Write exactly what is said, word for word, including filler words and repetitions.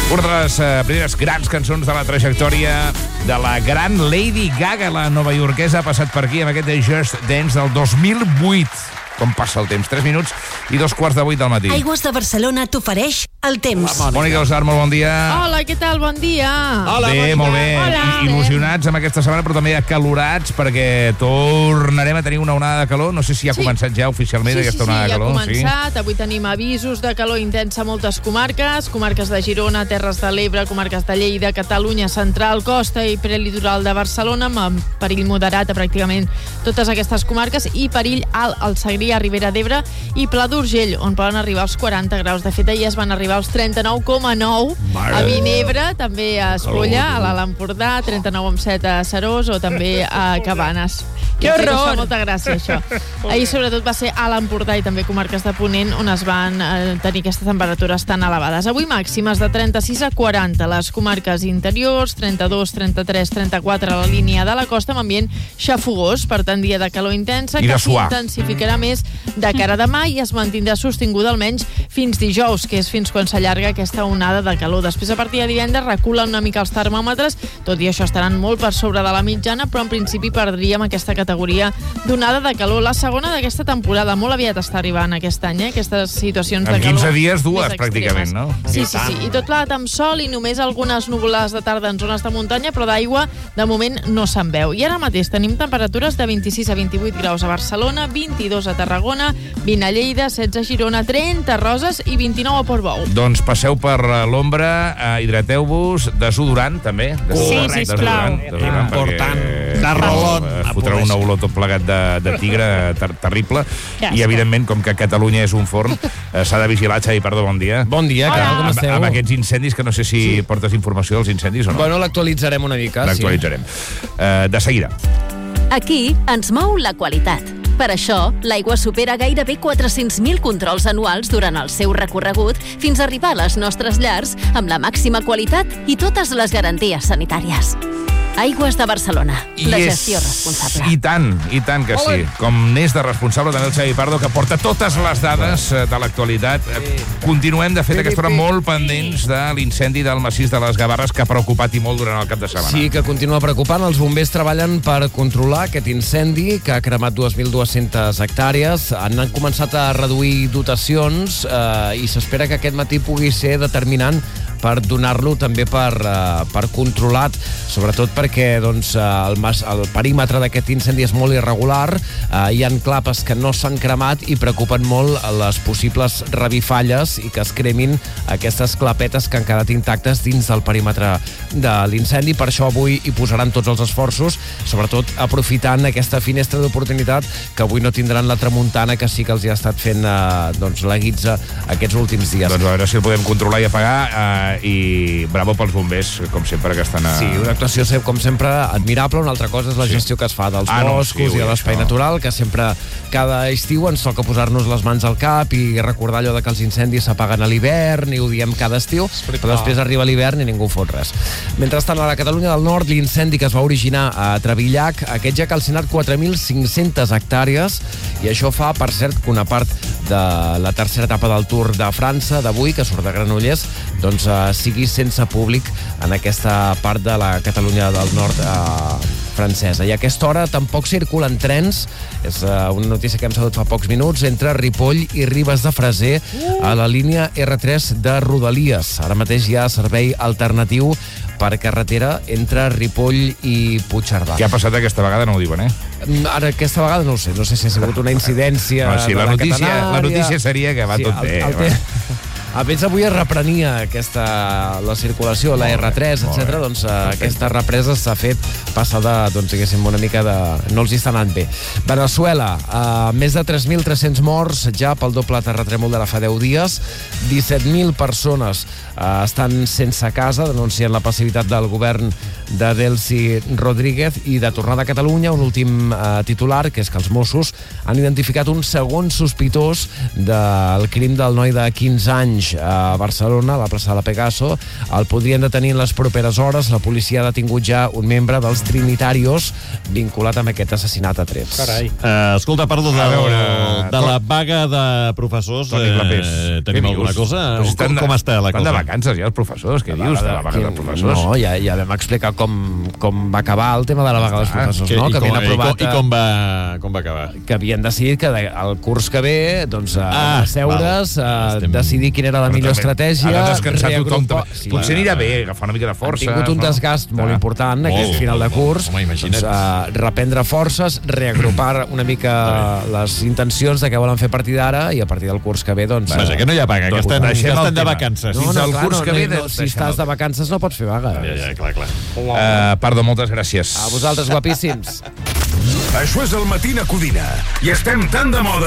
Una de les uh, primeres grans cançons de la trajectòria de la gran Lady Gaga, la novaiorquesa, ha passat per aquí amb aquest de Just Dance del dos mil vuit. Com passa el temps? tres minuts i dos quarts de vuit del matí. Aigües de Barcelona t'ofereix el temps. Hola, Mònica Osar, molt bon dia. Hola, què tal? Bon dia. Hola, bé, Mònica. Molt bé. Hola. Il·lusionats amb aquesta setmana, però també acalorats, perquè tornarem a tenir una onada de calor. No sé si ha sí. començat ja oficialment sí, aquesta sí, onada sí, de calor. Sí, sí, ja ha començat. Sí. Avui tenim avisos de calor intensa a moltes comarques. Comarques de Girona, Terres de l'Ebre, comarques de Lleida, Catalunya Central, Costa i prelitoral de Barcelona, amb perill moderat a pràcticament totes aquestes comarques i perill alt al Segrià, Ribera d'Ebre i Pla d'Urgell, on poden arribar als quaranta graus. De fet, ahir es van arribar als trenta-nou coma nou a Vinebre, també a Espolla, a l'Alt Empordà, trenta-nou coma set a Serós o també a Cabanes. Que horror! Fa molta gràcia, això. Ahir, sobretot, va ser a l'Empordà i també comarques de Ponent on es van eh, tenir aquestes temperatures tan elevades. Avui màximes de trenta-sis a quaranta. Les comarques interiors, trenta-dos, trenta-tres, trenta-quatre a la línia de la costa, amb ambient xafogós, per tant, dia de calor intensa, que s'intensificarà més de cara a demà i es mantindrà sostinguda almenys fins dijous, que és fins quan s'allarga aquesta onada de calor. Després, a partir de divendres, reculen una mica els termòmetres, tot i això estaran molt per sobre de la mitjana, però en principi perdríem aquesta categoria d'onada de calor. La segona d'aquesta temporada, molt aviat està arribant aquest any, eh? Aquestes situacions de calor. En quinze dies, dues, pràcticament, no? Sí, sí, sí. I tot plat amb sol i només algunes nuvolades de tarda en zones de muntanya, però d'aigua, de moment, no se'n veu. I ara mateix tenim temperatures de vint-i-sis a vint-i-vuit graus a Barcelona, vint-i-dos a Tarragona, vint a Lleida, setze a Girona, trenta a Roses i vint-i-nou a Portbou. Doncs passeu per l'ombra, eh, hidrateu-vos, desodorant, també. Sí, sisplau. Important. De rolón. Es fotrà una olor tot plegat de, de tigre ter terrible. I, evidentment, com que Catalunya és un forn, eh, s'ha de vigilar. Xavi, perdó, bon dia. Bon dia, Carol, com esteu? Amb, amb aquests incendis, que no sé si sí. portes informació dels incendis o no. Bueno, l'actualitzarem una mica. L'actualitzarem. Sí. Eh, de seguida. Aquí ens mou la qualitat. Per això, l'aigua supera gairebé quatre-cents mil controls anuals durant el seu recorregut fins a arribar a les nostres llars amb la màxima qualitat i totes les garanties sanitàries. Aigües de Barcelona, la gestió responsable. I tant, i tant que sí. Com n'és de responsable també el Xavi Pardo, que porta totes les dades de l'actualitat. Continuem, de fet, aquesta hora molt pendents de l'incendi del massís de les Gavarres, que ha preocupat i molt durant el cap de setmana. Sí, que continua preocupant. Els bombers treballen per controlar aquest incendi, que ha cremat dues mil dues-centes hectàrees. Han començat a reduir dotacions eh, i s'espera que aquest matí pugui ser determinant per donar-lo també per, uh, per controlat, sobretot perquè doncs, uh, el, mas, el perímetre d'aquest incendi és molt irregular, uh, hi ha clapes que no s'han cremat i preocupen molt les possibles revifalles i que es cremin aquestes clapetes que han quedat intactes dins del perímetre de l'incendi. Per això avui hi posaran tots els esforços, sobretot aprofitant aquesta finestra d'oportunitat que avui no tindran la tramuntana que sí que els hi ha estat fent uh, doncs, la guitza aquests últims dies. Doncs a veure si el podem controlar i apagar. Uh, i bravo pels bombers, com sempre, que estan a... Sí, una actuació, com sempre, admirable. Una altra cosa és la sí. gestió que es fa dels ah, boscos no, sí, i de l'espai natural, que sempre, cada estiu, ens toca posar-nos les mans al cap i recordar allò de que els incendis s'apaguen a l'hivern, i ho diem cada estiu, però després arriba l'hivern i ningú fot res. Mentrestant, a la Catalunya del Nord, l'incendi que es va originar a Trevillac, aquest ja ha calcinat quatre mil cinc-centes hectàrees, i això fa, per cert, que una part de la tercera etapa del Tour de França d'avui, que surt de Granollers, doncs eh, sigui sense públic en aquesta part de la Catalunya del Nord eh, francesa. I a aquesta hora tampoc circulen trens, és eh, una notícia que hem sabut fa pocs minuts, entre Ripoll i Ribes de Freser a la línia erre tres de Rodalies. Ara mateix hi ha servei alternatiu per carretera entre Ripoll i Puigcerdà. Què ha passat aquesta vegada? No ho diuen, eh? Ara, aquesta vegada no ho sé. No sé si ha sigut una incidència... No, sí, la, notícia, la notícia seria que va sí, tot bé. El, el te... A més, avui es reprenia aquesta, la circulació, la erre tres, etcètera. Doncs uh, aquesta represa s'ha fet passada, doncs, diguéssim, una mica de... No els hi està anant bé. Veneçuela, uh, més de tres mil tres-cents morts ja pel doble terratrèmol de la fa deu dies. disset mil persones uh, estan sense casa, denuncien la passivitat del govern de Delcy Rodríguez. I de tornada a Catalunya, un últim uh, titular, que és que els Mossos han identificat un segon sospitós del crim del noi de quinze anys anys a Barcelona, a la plaça de la Pegaso. El podrien detenir en les properes hores. La policia ha detingut ja un membre dels Trinitarios vinculat amb aquest assassinat a trets. Carai. Uh, escolta, parlo de, veure, de la vaga de professors. Eh, tenim alguna cosa? Com, com està la cosa? Estan de vacances ja els professors, què dius de la vaga dels professors? No, ja, ja vam explicar com, com va acabar el tema de la vaga dels professors, que, no? I, Que com, havien aprovat, i, com, i com, va, com va acabar? Que havien decidit que el curs que ve, doncs, ah, asseure's, val. a decidir quina era la millor estratègia. Ha de descansar tothom. Sí, potser anirà bé agafar una mica de força. Han tingut un desgast molt important aquest final de curs. Home, imagina't. Doncs, uh, reprendre forces, reagrupar una mica les intencions de què volen fer a partir d'ara, i a partir del curs que ve, doncs... Vaja, que no hi ha vaga, que estan, que estan de vacances. No, no, clar, no, no, si estàs de vacances no pots fer vaga. Ja, ja, clar, clar. Uh, Pardo, moltes gràcies. A vosaltres, guapíssims. Això és el Matina Codina i estem tan de moda